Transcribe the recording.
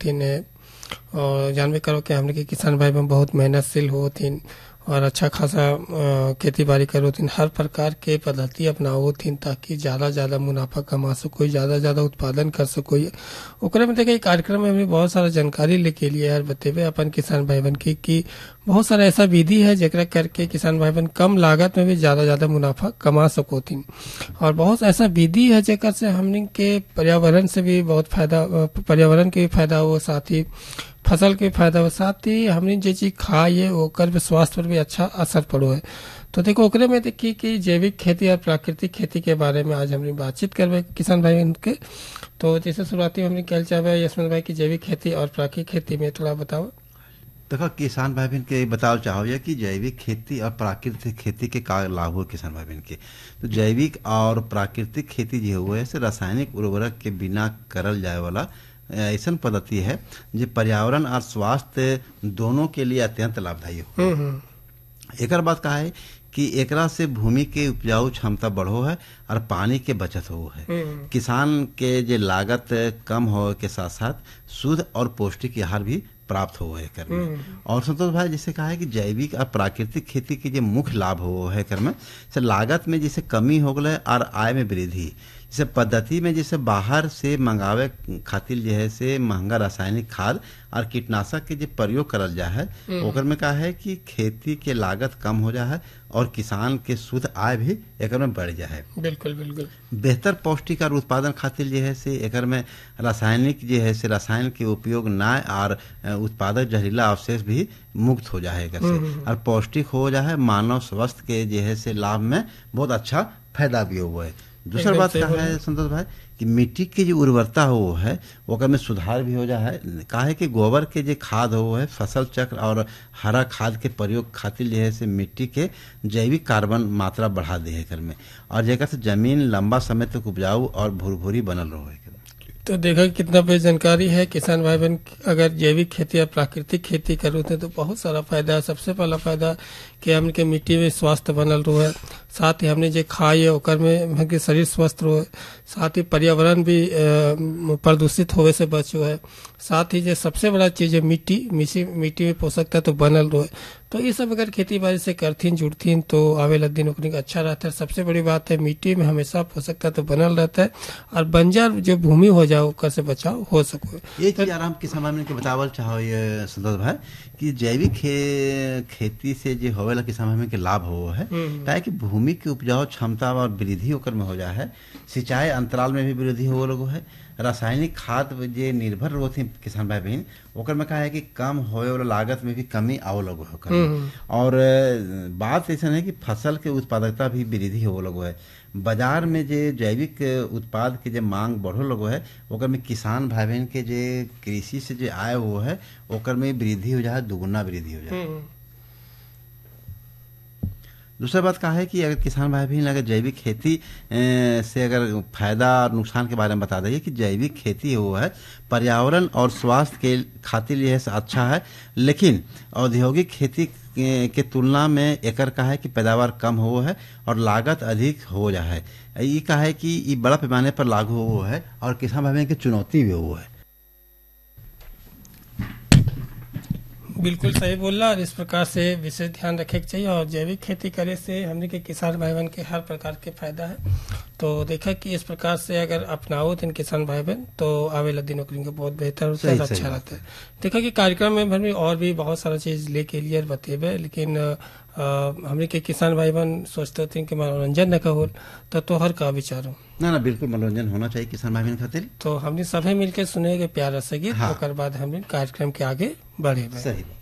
बोलतीन है। और जानबे करो कि हमने के किसान भाई बहन बहुत मेहनतशील होतीन और अच्छा खासा खेती बाड़ी करोतीन, हर प्रकार के पद्धति अपनाओतीन ताकि ज़्यादा मुनाफा कमा सको, ज़्यादा उत्पादन कर सको। ओकरे में देखिए कार्यक्रम में हमने बहुत सारा जानकारी लेके लिए यार बतेबे अपन किसान भाई बहन की कि बहुत सारा ऐसा विधि है जेकरा करके किसान भाई बहन कम लागत में भी ज़्यादा मुनाफा कमा सकोतीन। और बहुत ऐसा विधि है जेकर से हमने के पर्यावरण से भी बहुत फायदा, पर्यावरण के भी फायदा हो, साथ ही फसल के फायदा हो, साथ ही हमने जो चीज खाई ओकर भी स्वास्थ्य पर भी अच्छा असर पड़ो है। तो देखो ओकरे में देखिए कि जैविक खेती और प्राकृतिक खेती के बारे में आज हमने बातचीत करबे किसान भाई के। तो जैसे शुरुआती हमने कहना चाहे यशवंत भाई की जैविक खेती और प्राकृतिक खेती में थोड़ा बताओ। देखो किसान भाई बहन के बताओ चाहो या कि जैविक खेती और प्राकृतिक खेती के का लाभ हो किसान भाई बहन के। तो जैविक और प्राकृतिक खेती जो हुए से रासायनिक उर्वरक के बिना करल जाए वाला ऐसा पद्धति है जो पर्यावरण और स्वास्थ्य दोनों के लिए अत्यंत लाभदायी हो। एक बात कहा है कि एकरा से भूमि के उपजाऊ क्षमता बढ़ो है और पानी के बचत हो है। किसान के जो लागत कम हो के साथ साथ शुद्ध और पौष्टिक आहार भी प्राप्त हो है कर में। और संतोष भाई जैसे कहा है कि जैविक और प्राकृतिक खेती के जो मुख्य लाभ हो है कर में से लागत में जैसे कमी हो गए और आय में वृद्धि। जैसे पद्धति में जैसे बाहर से मंगावे खातिर जो है से महंगा रासायनिक खाद और कीटनाशक के जो प्रयोग करल जा है ओकर में कहा है कि खेती के लागत कम हो जा है और किसान के शुद्ध आय भी एक में बढ़ जा है। बिल्कुल बेहतर पौष्टिक और उत्पादन खातिर जो है से एक में रासायनिक जो है से रसायन के उपयोग ना और उत्पादक जहरीला अवशेष भी मुक्त हो जा है और पौष्टिक हो जा है। मानव स्वास्थ्य के जो है से लाभ में बहुत अच्छा फायदा भी हुआ है। दूसरा बात क्या है संतोष भाई कि मिट्टी की जो उर्वरता हो है ओकर में सुधार भी हो जा है। कहा है कि गोबर के जो खाद हो है फसल चक्र और हरा खाद के प्रयोग खातिर जो है से मिट्टी के जैविक कार्बन मात्रा बढ़ा दे है कर में और जेकर से जमीन लंबा समय तक उपजाऊ और भुरभुरी बनल रहो है। तो देखा कितना बड़ी जानकारी है किसान भाई बहन अगर जैविक खेती या प्राकृतिक खेती करो तो बहुत सारा फायदा है। सबसे पहला फायदा कि हमने के मिट्टी में स्वास्थ्य बनल रहो है, साथ ही हमने जो खाई है ओकर में हमके शरीर स्वस्थ रहो है, साथ ही पर्यावरण भी प्रदूषित होवे से बचो है, साथ ही जो सबसे बड़ा चीज है मिट्टी में पोषक तत्व बनल रहो है। तो ये सब अगर खेती बाड़ी से करथिन जुड़थिन तो आवेला दिन ओकनी का अच्छा रहता है। सबसे बड़ी बात है मिट्टी में हमेशा पोषक तत्व बनल रहता है और बंजर जो भूमि हो जाए ओकर से बचाव हो सको। ये चीज आराम किसान भाई के बतावल चाहो ये संतोष भाई कि जैविक खेती से जो होवेला किसान भाई के लाभ हो है क्या है कि भूमि की उपजाऊ क्षमता और वृद्धि ओकर में हो जा है। सिंचाई अंतराल में भी वृद्धि हो लोगो है। रासायनिक खाद जे निर्भर होती किसान भाई बहन ओकर में कहा है कि कम होए वाला लागत में भी कमी आओ लगो है। और बात ऐसा है कि फसल के उत्पादकता भी वृद्धि हो लगो है। बाजार में जे जैविक उत्पाद के जे मांग बढ़ो लगो है ओकर में किसान भाई बहन के जे कृषि से जे आय हो है ओकर में वृद्धि हो जाए, दुगुना वृद्धि हो जाए। दूसरा बात कहा है कि अगर किसान भाई बहन अगर जैविक खेती से अगर फायदा और नुकसान के बारे में बता देंगे कि जैविक खेती हो है पर्यावरण और स्वास्थ्य के खातिर यह अच्छा है, लेकिन औद्योगिक खेती के तुलना में एकर कहा है कि पैदावार कम हो है और लागत अधिक हो जा है। ये कहा है कि ये बड़ा पैमाने पर लागू हो है और किसान भाई बहन की चुनौती भी हो है। बिल्कुल सही बोला और इस प्रकार से विशेष ध्यान रखे के चाहिए। और जैविक खेती करे से हमने के किसान भाई बहन के हर प्रकार के फायदा है। तो देखा कि इस प्रकार से अगर अपनाओ दिन किसान भाई बहन तो आवेला दिनों के लिए बहुत बेहतर होता है, अच्छा रहता है। देखा कि कार्यक्रम में और भी बहुत सारा चीज लेके लिए बतेबे, लेकिन हमने के किसान भाई बहन सोचते थे कि मनोरंजन न हो तो हर का विचार हो ना बिल्कुल मनोरंजन होना चाहिए किसान भाई बहन खातिर। तो हमने सभी मिलकर सुनेंगे प्यारा सा गीत। हाँ। बाद हमने कार्यक्रम के आगे बढ़े। सही।